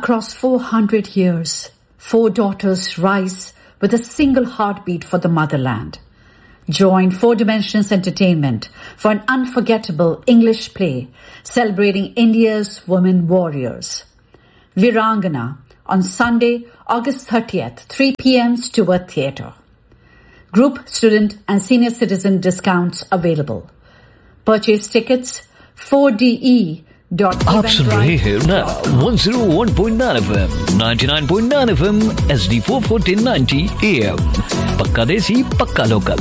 Across 400 years, 4 daughters rise with a single heartbeat for the motherland. Join Four Dimensions Entertainment for an unforgettable English play celebrating India's women warriors. Virangana on Sunday, August 30th, 3 p.m. Stewart Theatre. Group, student and senior citizen discounts available. Purchase tickets 4DE. आप सुन रहे हैं ना 101.9 FM, 99.9 FM, HD4 1490 AM. पक्का देसी, पक्का local.